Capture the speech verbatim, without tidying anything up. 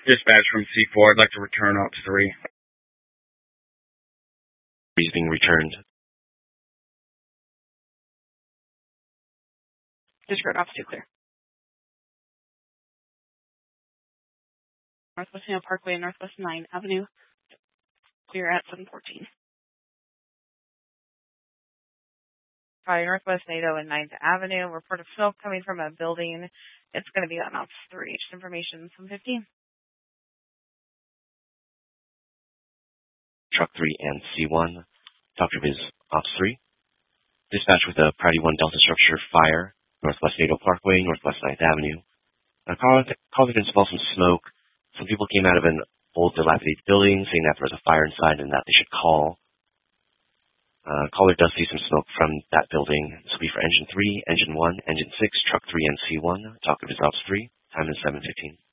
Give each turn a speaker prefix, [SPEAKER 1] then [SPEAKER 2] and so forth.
[SPEAKER 1] Dispatch from C four, I'd like to return Ops three.
[SPEAKER 2] Is being returned.
[SPEAKER 3] Disregard Ops two clear. Northwest Nato Parkway and Northwest ninth Avenue. Clear at seven fourteen.
[SPEAKER 4] Hi, Northwest Nato and ninth Avenue. Report of smoke coming from a building. It's going to be on Ops three. Just information seven fifteen.
[SPEAKER 2] Truck three and C one. Doctor Viz Ops three. Dispatch with a Priority one Delta structure fire. Northwest Nato Parkway, Northwest ninth Avenue. Uh, call, call evidence involves some smoke. Some people came out of an old dilapidated building saying that there was a fire inside and that they should call. Uh, caller does see some smoke from that building. This will be for Engine three, Engine one, Engine six, Truck three, and C one. Talk of his Ops three. Time is seven fifteen.